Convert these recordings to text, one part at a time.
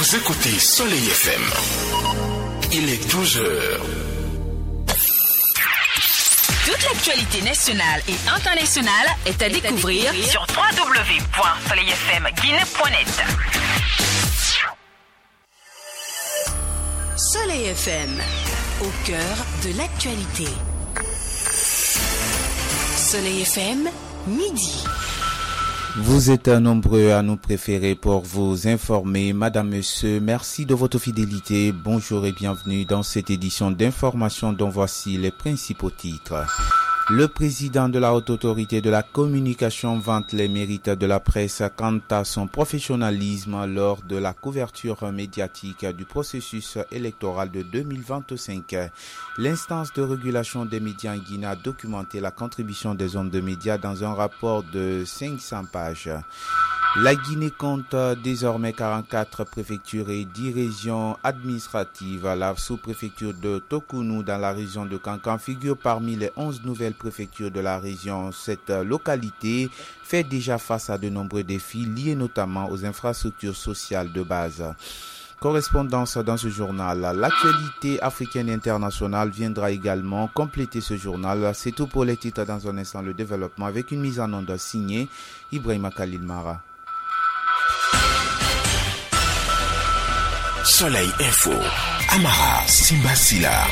Vous écoutez Soleil FM. Il est 12h. Toute l'actualité nationale et internationale est à découvrir sur www.soleilfmguinée.net. Soleil FM, au cœur de l'actualité. Soleil FM, midi. Vous êtes nombreux à nous préférer pour vous informer. Madame, Monsieur, merci de votre fidélité. Bonjour et bienvenue dans cette édition d'information dont voici les principaux titres. Le président de la Haute Autorité de la Communication vante les mérites de la presse quant à son professionnalisme lors de la couverture médiatique du processus électoral de 2025. L'instance de régulation des médias en Guinée a documenté la contribution des hommes de médias dans un rapport de 500 pages. La Guinée compte désormais 44 préfectures et 10 régions administratives. La sous-préfecture de Tokounou dans la région de Kankan figure parmi les 11 nouvelles préfectures de la région. Cette localité fait déjà face à de nombreux défis liés notamment aux infrastructures sociales de base. Correspondance dans ce journal. L'actualité africaine et internationale viendra également compléter ce journal. C'est tout pour les titres. Dans un instant, le développement avec une mise en onde signée Ibrahima Khalil Mara. Soleil Info, Amara Simbasila.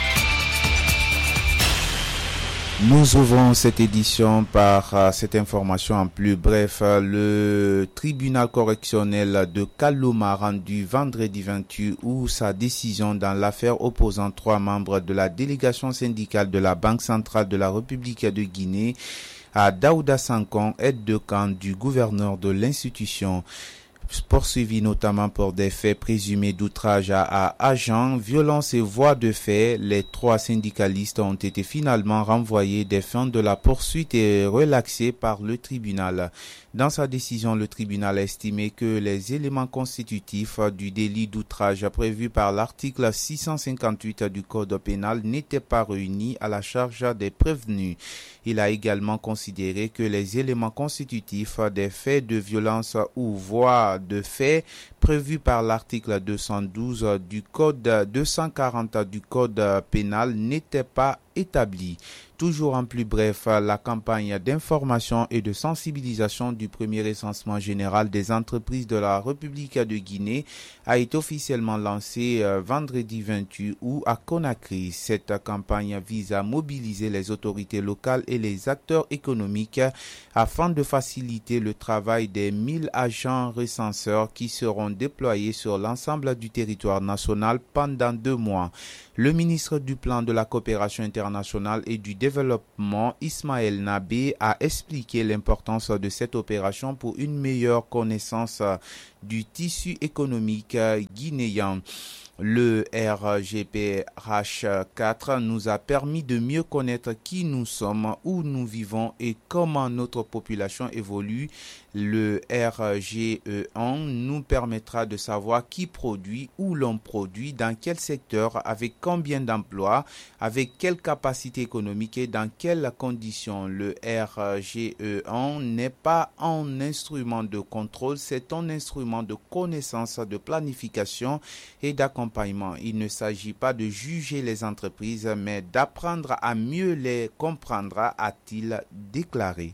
Nous ouvrons cette édition par cette information en plus bref. Le tribunal correctionnel de Kaloma a rendu vendredi 28 août sa décision dans l'affaire opposant 3 membres de la délégation syndicale de la Banque centrale de la République de Guinée à Daouda Sankon, aide de camp du gouverneur de l'institution. Poursuivi notamment pour des faits présumés d'outrage à agents, violence et voies de fait, les 3 syndicalistes ont été finalement renvoyés des fins de la poursuite et relaxés par le tribunal. Dans sa décision, le tribunal a estimé que les éléments constitutifs du délit d'outrage prévu par l'article 658 du Code pénal n'étaient pas réunis à la charge des prévenus. Il a également considéré que les éléments constitutifs des faits de violence ou voies de fait prévus par l'article 212 du Code 240 du Code pénal n'étaient pas établis. Toujours en plus bref, la campagne d'information et de sensibilisation du premier recensement général des entreprises de la République de Guinée a été officiellement lancée vendredi 28 août à Conakry. Cette campagne vise à mobiliser les autorités locales et les acteurs économiques afin de faciliter le travail des 1000 agents recenseurs qui seront déployés sur l'ensemble du territoire national pendant 2 mois. Le ministre du Plan de la Coopération internationale et du Développement, Ismaël Nabé, a expliqué l'importance de cette opération pour une meilleure connaissance du tissu économique guinéen. Le RGPH4 nous a permis de mieux connaître qui nous sommes, où nous vivons et comment notre population évolue. Le RGE1 nous permettra de savoir qui produit, où l'on produit, dans quel secteur, avec combien d'emplois, avec quelle capacité économique et dans quelles conditions. Le RGE1 n'est pas un instrument de contrôle, c'est un instrument de connaissance, de planification et d'accompagnement. Il ne s'agit pas de juger les entreprises, mais d'apprendre à mieux les comprendre, a-t-il déclaré.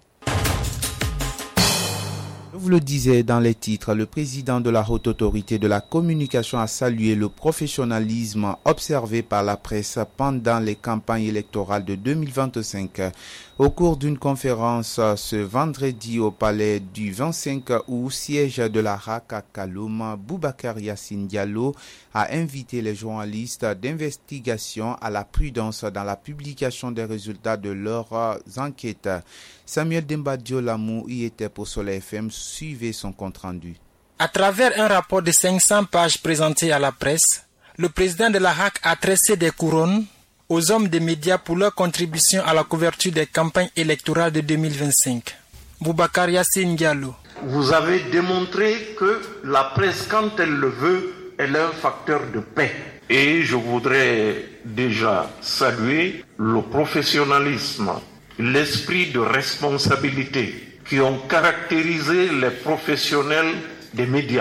Je vous le disais dans les titres, le président de la Haute Autorité de la Communication a salué le professionnalisme observé par la presse pendant les campagnes électorales de 2025. Au cours d'une conférence ce vendredi au palais du 25 août, siège de la RAC à Kaloum, Boubacar Yassine Diallo a invité les journalistes d'investigation à la prudence dans la publication des résultats de leurs enquêtes. Samuel Dembadio Lamou y était pour Soleil FM. Suivez son compte-rendu. À travers un rapport de 500 pages présenté à la presse, le président de la RAC a tressé des couronnes aux hommes des médias pour leur contribution à la couverture des campagnes électorales de 2025. Boubacar Yassine Diallo. Vous avez démontré que la presse, quand elle le veut, elle est un facteur de paix. Et je voudrais déjà saluer le professionnalisme, l'esprit de responsabilité qui ont caractérisé les professionnels des médias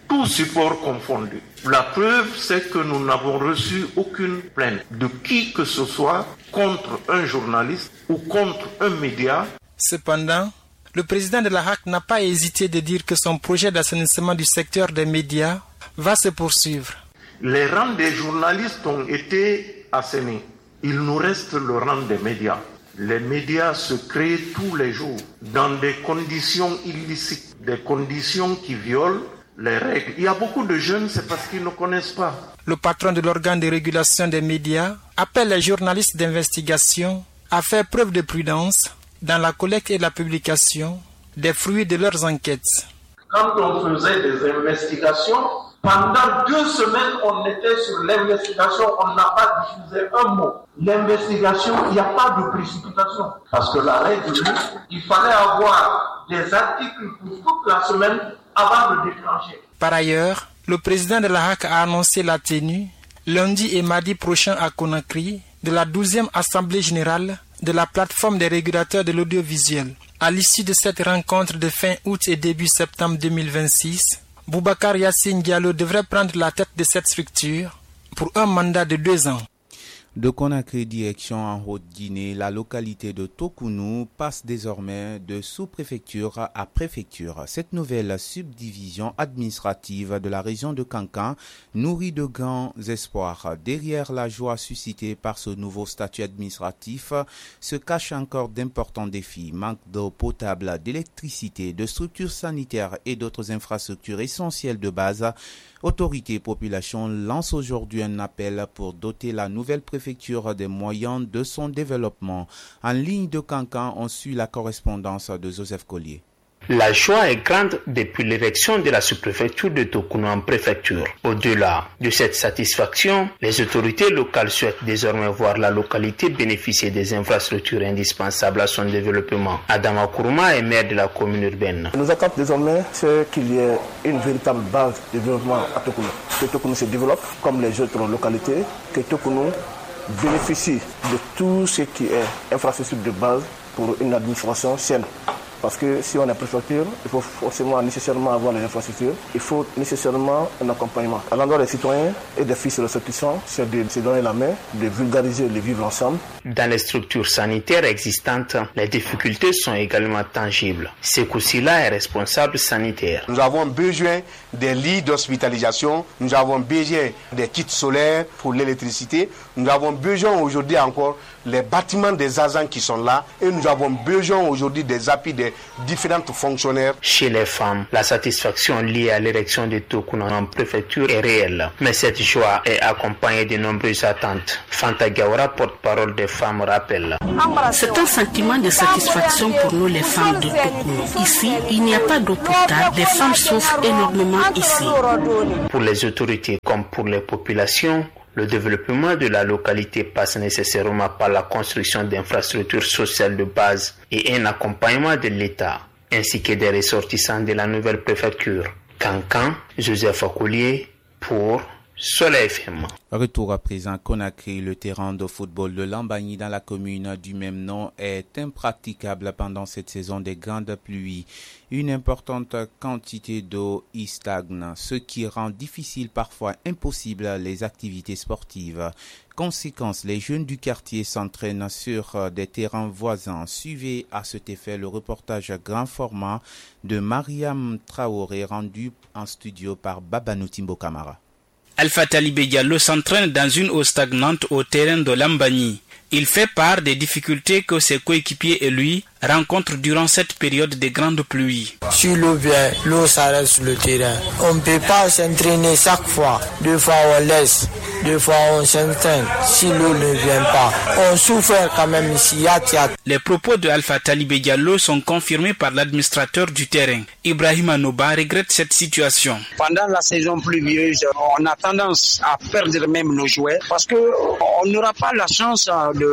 tous supports confondus. La preuve, c'est que nous n'avons reçu aucune plainte de qui que ce soit contre un journaliste ou contre un média. Cependant, le président de la HAC n'a pas hésité de dire que son projet d'assainissement du secteur des médias va se poursuivre. Les rangs des journalistes ont été assainis. Il nous reste le rang des médias. Les médias se créent tous les jours dans des conditions illicites, des conditions qui violent les règles. Il y a beaucoup de jeunes, c'est parce qu'ils ne connaissent pas. Le patron de l'organe de régulation des médias appelle les journalistes d'investigation à faire preuve de prudence dans la collecte et la publication des fruits de leurs enquêtes. Quand on faisait des investigations, pendant 2 semaines, on était sur l'investigation, on n'a pas diffusé un mot. L'investigation, il n'y a pas de précipitation. Parce que la règle, il fallait avoir des articles pour toute la semaine avant de déclencher. Par ailleurs, le président de la HAC a annoncé la tenue, lundi et mardi prochain à Conakry, de la 12e Assemblée générale de la plateforme des régulateurs de l'audiovisuel. À l'issue de cette rencontre de fin août et début septembre 2026, Boubacar Yassine Diallo devrait prendre la tête de cette structure pour un mandat de 2 ans. De Conakry direction en Haute-Guinée, la localité de Tokounou passe désormais de sous-préfecture à préfecture. Cette nouvelle subdivision administrative de la région de Kankan nourrit de grands espoirs. Derrière la joie suscitée par ce nouveau statut administratif se cachent encore d'importants défis. Manque d'eau potable, d'électricité, de structures sanitaires et d'autres infrastructures essentielles de base. Autorités et population lancent aujourd'hui un appel pour doter la nouvelle préfecture des moyens de son développement. En ligne de Kankan, on suit la correspondance de Joseph Collier. La joie est grande depuis l'érection de la sous-préfecture de Tokounou en préfecture. Au-delà de cette satisfaction, les autorités locales souhaitent désormais voir la localité bénéficier des infrastructures indispensables à son développement. Adama Kourouma est maire de la commune urbaine. Nos attentes désormais, c'est qu'il y ait une véritable base de développement à Tokounou. Que Tokounou se développe comme les autres localités, que Tokounou bénéficie de tout ce qui est infrastructure de base pour une administration saine. Parce que si on est préfecture, il faut forcément nécessairement avoir les infrastructures. Il faut nécessairement un accompagnement. À l'endroit des citoyens et des fils et ressortissants, c'est de se donner la main, de vulgariser le vivre ensemble. Dans les structures sanitaires existantes, les difficultés sont également tangibles. Sekou Sila est responsable sanitaire. Nous avons besoin des lits d'hospitalisation, nous avons besoin des kits solaires pour l'électricité, nous avons besoin aujourd'hui encore les bâtiments des agents qui sont là et nous avons besoin aujourd'hui des appuis des différents fonctionnaires. Chez les femmes, la satisfaction liée à l'érection de Tokounou en préfecture est réelle, mais cette joie est accompagnée de nombreuses attentes. Fanta Gawara, porte-parole des femmes, rappelle. C'est un sentiment de satisfaction pour nous les femmes de Tokounou. Ici, il n'y a pas d'eau potable, les femmes souffrent énormément ici. Pour les autorités comme pour les populations, le développement de la localité passe nécessairement par la construction d'infrastructures sociales de base et un accompagnement de l'État, ainsi que des ressortissants de la nouvelle préfecture. Kankan, Joseph Akoulier pour Soleil FM. Retour à présent Conakry, le terrain de football de Lambagny dans la commune du même nom est impraticable pendant cette saison des grandes pluies. Une importante quantité d'eau y stagne, ce qui rend difficile, parfois impossible, les activités sportives. Conséquence, les jeunes du quartier s'entraînent sur des terrains voisins. Suivez à cet effet le reportage grand format de Mariam Traoré rendu en studio par Babanoutimbo Kamara. Alpha Talibé Diallo s'entraîne dans une eau stagnante au terrain de Lambagny. Il fait part des difficultés que ses coéquipiers et lui rencontrent durant cette période de grande pluie. Si l'eau vient, l'eau s'arrête sur le terrain. On ne peut pas s'entraîner chaque fois. 2 fois on laisse, 2 fois on s'entraîne. Si l'eau ne vient pas, on souffre quand même ici. Les propos de Alpha Talibé Diallo sont confirmés par l'administrateur du terrain. Ibrahim Anouba regrette cette situation. Pendant la saison pluvieuse, on a tendance à perdre même nos joueurs parce qu'on n'aura pas la chance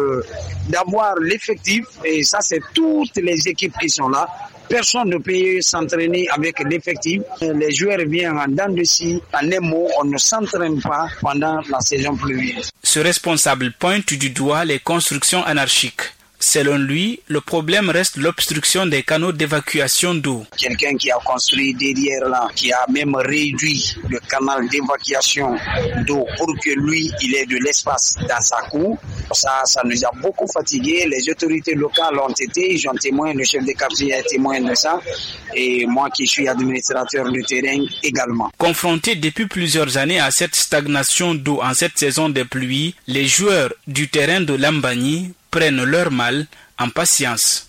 d'avoir l'effectif, et ça c'est toutes les équipes qui sont là. Personne ne peut s'entraîner avec l'effectif. Les joueurs viennent en dents de scie. En un mot, on ne s'entraîne pas pendant la saison pluvieuse. Ce responsable pointe du doigt les constructions anarchiques. Selon lui, le problème reste l'obstruction des canaux d'évacuation d'eau. Quelqu'un qui a construit derrière là, qui a même réduit le canal d'évacuation d'eau pour que lui, il ait de l'espace dans sa cour. Ça nous a beaucoup fatigués. Les autorités locales ont été, j'en témoigne, le chef de quartier est témoin de ça. Et moi qui suis administrateur du terrain également. Confrontés depuis plusieurs années à cette stagnation d'eau en cette saison de pluie, les joueurs du terrain de Lambani prennent leur mal en patience.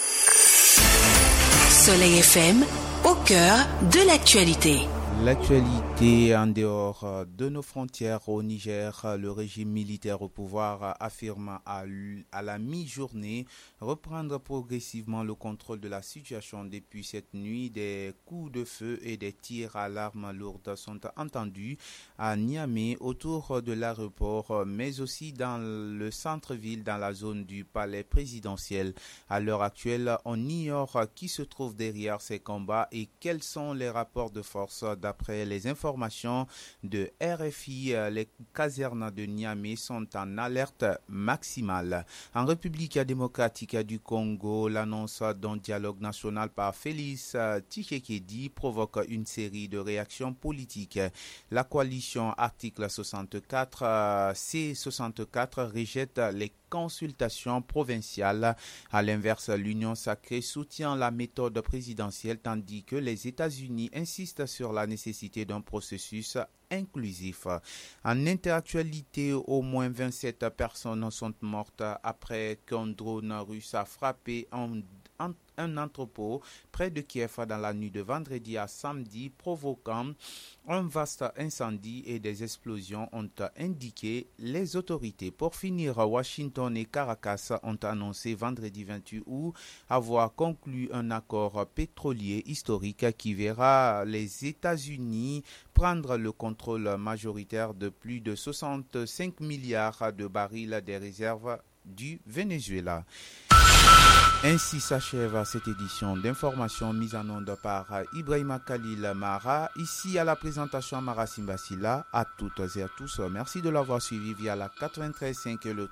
Soleil FM, au cœur de l'actualité. L'actualité en dehors de nos frontières au Niger, le régime militaire au pouvoir affirme à la mi-journée reprendre progressivement le contrôle de la situation. Depuis cette nuit, des coups de feu et des tirs à l'arme lourde sont entendus à Niamey autour de l'aéroport, mais aussi dans le centre-ville, dans la zone du palais présidentiel. À l'heure actuelle, on ignore qui se trouve derrière ces combats et quels sont les rapports de force. D'après les informations de RFI, les casernes de Niamey sont en alerte maximale. En République démocratique du Congo, l'annonce d'un dialogue national par Félix Tshisekedi provoque une série de réactions politiques. La coalition article 64 C64 rejette les consultations provinciales. À l'inverse, l'Union sacrée soutient la méthode présidentielle tandis que les États-Unis insistent sur la nécessité d'un processus inclusif. En interactualité, au moins 27 personnes sont mortes après qu'un drone russe a frappé un entrepôt près de Kiev dans la nuit de vendredi à samedi, provoquant un vaste incendie et des explosions, ont indiqué les autorités. Pour finir, Washington et Caracas ont annoncé vendredi 28 août avoir conclu un accord pétrolier historique qui verra les États-Unis prendre le contrôle majoritaire de plus de 65 milliards de barils des réserves du Venezuela. Ainsi s'achève cette édition d'information mise en onde par Ibrahima Khalil Mara. Ici à la présentation Mara Simbasila. À toutes et à tous, merci de l'avoir suivi via la 93.5 et le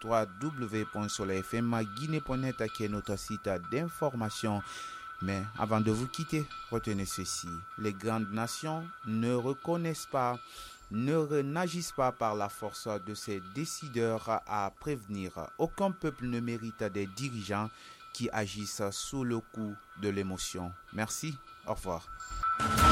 3w.soleilfm-guinée.net qui est notre site d'information. Mais avant de vous quitter, retenez ceci. Les grandes nations ne n'agissent pas par la force de ses décideurs à prévenir. Aucun peuple ne mérite des dirigeants qui agissent sous le coup de l'émotion. Merci, au revoir.